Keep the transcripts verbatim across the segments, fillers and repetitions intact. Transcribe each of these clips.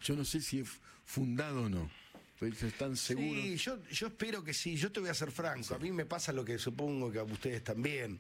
Yo no sé si es fundado o no. ¿Están seguros? Sí, yo, yo espero que sí. Yo te voy a ser franco. Sí. A mí me pasa lo que supongo que a ustedes también.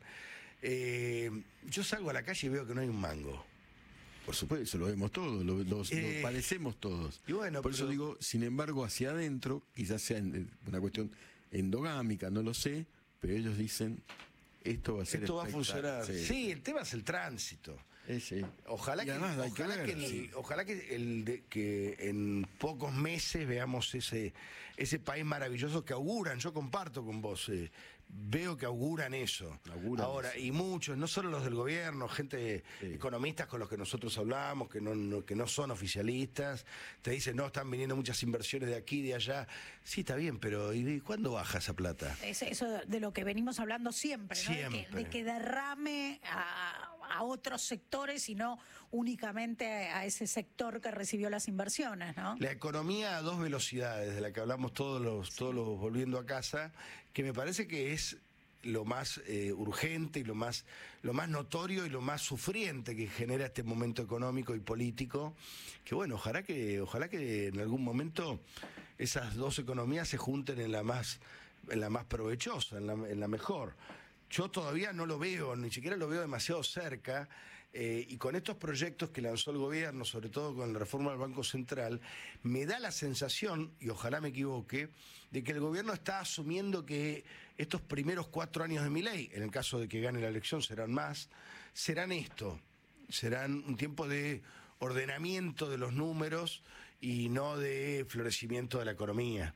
Eh, yo salgo a la calle y veo que no hay un mango. Por supuesto, eso lo vemos todos, lo, lo, eh, lo padecemos todos. Y bueno, Por pero... eso digo, sin embargo, hacia adentro, quizás sea una cuestión endogámica, no lo sé, pero ellos dicen, esto va a ser esto va a funcionar. Sí. sí, el tema es el tránsito. Eh, sí. Ojalá, que, ojalá, que, ver, que, el, sí. ojalá que, el de, que en pocos meses veamos ese, ese país maravilloso que auguran. Yo comparto con vos, eh, veo que auguran eso. Auguran ahora, eso. Y muchos, no solo los del gobierno, gente, sí. economistas con los que nosotros hablamos, que no, no, que no son oficialistas, te dicen, no, están viniendo muchas inversiones de aquí, de allá. Sí, está bien, pero ¿y cuándo baja esa plata? Es eso de lo que venimos hablando siempre, ¿no? Siempre. De, que, de que derrame a, a otros sectores y no únicamente a ese sector que recibió las inversiones, ¿no? La economía a dos velocidades, de la que hablamos todos los, sí. todos los volviendo a casa, que me parece que es lo más eh, urgente y lo más, lo más notorio y lo más sufriente que genera este momento económico y político, que bueno, ojalá que, ojalá que en algún momento esas dos economías se junten en la más, en la más provechosa, en la, en la mejor. Yo todavía no lo veo, ni siquiera lo veo demasiado cerca, eh, y con estos proyectos que lanzó el gobierno, sobre todo con la reforma del Banco Central, me da la sensación, y ojalá me equivoque, de que el gobierno está asumiendo que estos primeros cuatro años de Milei, en el caso de que gane la elección serán más, serán esto, serán un tiempo de ordenamiento de los números y no de florecimiento de la economía.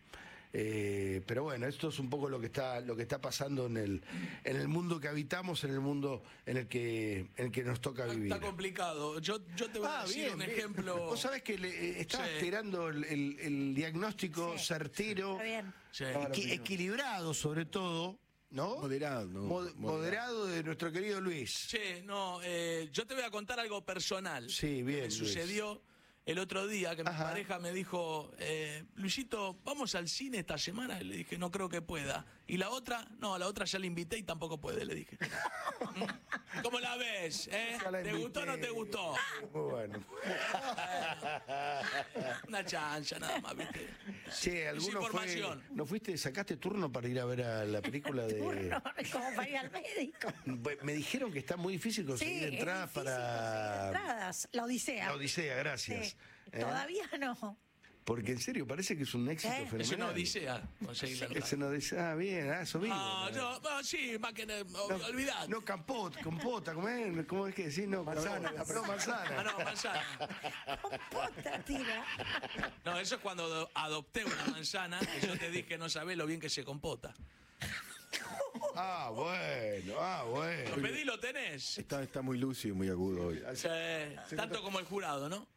Eh, pero bueno, esto es un poco lo que está lo que está pasando en el en el mundo que habitamos, en el mundo en el que en el que nos toca vivir. Está complicado. Yo, yo te voy ah, a decir bien, un bien. ejemplo. Vos sabés que le, estaba sí. esperando el, el, el diagnóstico sí. certero, sí. equi equilibrado sobre todo. ¿No? Moderado, no, Mod moderado de nuestro querido Luis. Sí, no, eh, yo te voy a contar algo personal. Sí, bien. Me sucedió el otro día que Ajá. mi pareja me dijo, eh, Luisito, ¿vamos al cine esta semana? Y le dije, no creo que pueda. ¿Y la otra? No, a la otra ya la invité y tampoco puede, le dije. ¿Cómo la ves? ¿Eh? La ¿Te gustó o no te gustó? Muy bueno. Una chancha nada más, ¿viste? Sí, alguno fue, ¿no fuiste, sacaste turno para ir a ver a la película de... Turno, como para ir al médico. Me dijeron que está muy difícil conseguir sí, entradas difícil para... Conseguir entradas, la Odisea. La Odisea, gracias. Sí. ¿Eh? Todavía no. Porque en serio, parece que es un éxito ¿Eh? fenomenal. Es una odisea conseguir la Es una odisea, ah, bien, ah, eso vivo. No, no, no, sí, más que no, no, olvidate. No, campot, compota, ¿cómo es, ¿cómo es que decís? No, manzana, no, no, manzana. Ah, no, manzana. Compota, tira. No, eso es cuando adopté una manzana, que yo te dije, no sabés lo bien que se compota. Ah, bueno, ah, bueno. Lo pedí, lo tenés. Está, está muy lúcido y muy agudo hoy. Sí, tanto como el jurado, ¿no?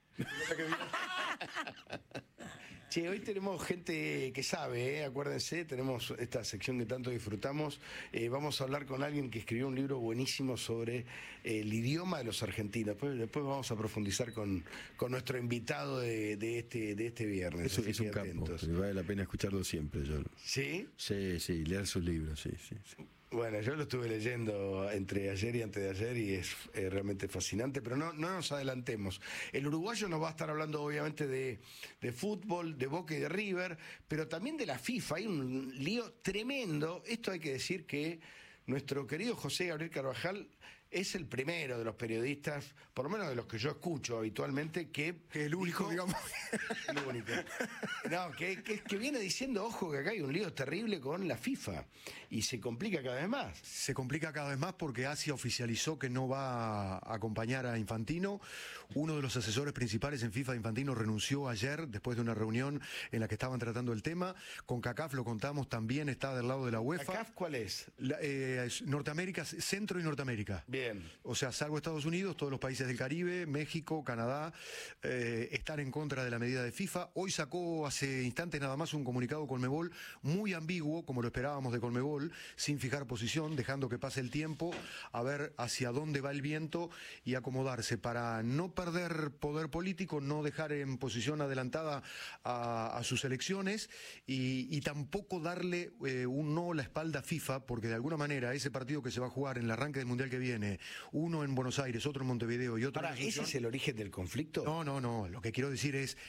Che, hoy tenemos gente que sabe, ¿eh? Acuérdense, tenemos esta sección que tanto disfrutamos. Eh, vamos a hablar con alguien que escribió un libro buenísimo sobre eh, el idioma de los argentinos. Después, después vamos a profundizar con, con nuestro invitado de, de, este, de este viernes. Eso, es un campo, vale la pena escucharlo siempre. Yo. ¿Sí? Sí, sí, leer sus libros, sí, sí, sí. Bueno, yo lo estuve leyendo entre ayer y antes de ayer y es eh, realmente fascinante, pero no, no nos adelantemos. El uruguayo nos va a estar hablando obviamente de, de fútbol, de Boca y de River, pero también de la FIFA. Hay un lío tremendo. Esto hay que decir que nuestro querido José Gabriel Carvajal es el primero de los periodistas, por lo menos de los que yo escucho habitualmente, que... Que el único, dijo, digamos. El único. No, que, que, que viene diciendo, ojo, que acá hay un lío terrible con la FIFA. Y se complica cada vez más. Se complica cada vez más porque Asia oficializó que no va a acompañar a Infantino. Uno de los asesores principales en FIFA de Infantino renunció ayer, después de una reunión en la que estaban tratando el tema. Con CACAF, lo contamos, también está del lado de la UEFA. ¿CACAF cuál es? La, eh, Norteamérica, Centro y Norteamérica. Bien. O sea, salvo Estados Unidos, todos los países del Caribe, México, Canadá, eh, están en contra de la medida de FIFA. Hoy sacó hace instantes nada más un comunicado Conmebol muy ambiguo, como lo esperábamos de Conmebol, sin fijar posición, dejando que pase el tiempo, a ver hacia dónde va el viento y acomodarse para no perder poder político, no dejar en posición adelantada a, a sus elecciones y, y tampoco darle eh, un no a la espalda a FIFA, porque de alguna manera ese partido que se va a jugar en el arranque del Mundial que viene, uno en Buenos Aires, otro en Montevideo y otro Ahora, en Asunción. ¿ese es el origen del conflicto? No, no, no. Lo que quiero decir es